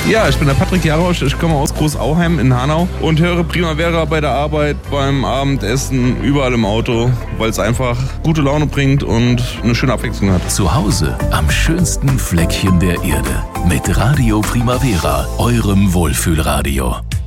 Ja, ich bin der Patrick Jarosch, ich komme aus Großauheim in Hanau und höre Primavera bei der Arbeit, beim Abendessen, überall im Auto, weil es einfach gute Laune bringt und eine schöne Abwechslung hat. Zu Hause am schönsten Fleckchen der Erde mit Radio Primavera, eurem Wohlfühlradio.